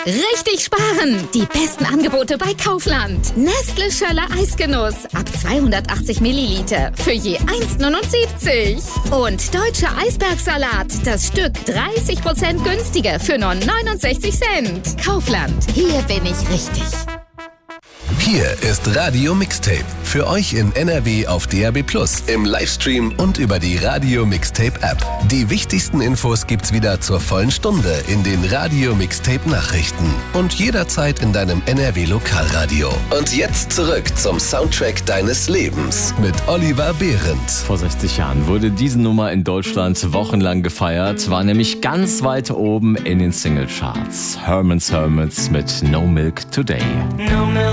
Richtig sparen! Die besten Angebote bei Kaufland. Nestle Schöller Eisgenuss ab 280 Milliliter für je 1,79. Und Deutscher Eisbergsalat, das Stück 30% günstiger für nur 69 Cent. Kaufland, hier bin ich richtig. Hier ist Radio Mixtape. Für euch in NRW auf DAB+, im Livestream und über die Radio Mixtape App. Die wichtigsten Infos gibt's wieder zur vollen Stunde in den Radio Mixtape Nachrichten und jederzeit in deinem NRW Lokalradio. Und jetzt zurück zum Soundtrack deines Lebens mit Oliver Behrendt. Vor 60 Jahren wurde diese Nummer in Deutschland wochenlang gefeiert, war nämlich ganz weit oben in den Singlecharts. Herman's Hermits mit No Milk Today. No milk